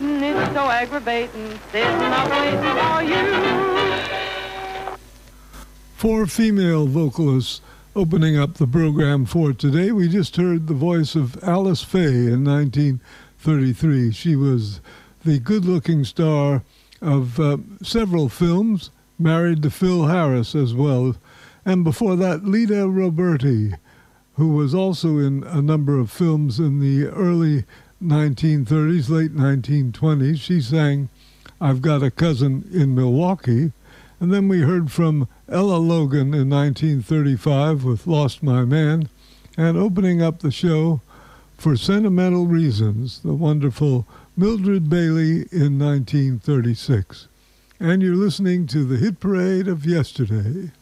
waiting, it's so aggravating, sitting up waiting for you. Four female vocalists opening up the program for today. We just heard the voice of Alice Faye in 1933. She was the good-looking star of several films, married to Phil Harris as well. And before that, Lita Roberti, who was also in a number of films in the early 1930s, late 1920s. She sang I've Got a Cousin in Milwaukee. And then we heard from Ella Logan in 1935 with Lost My Man. And opening up the show for Sentimental Reasons, the wonderful Mildred Bailey in 1936. And you're listening to the hit parade of yesterday.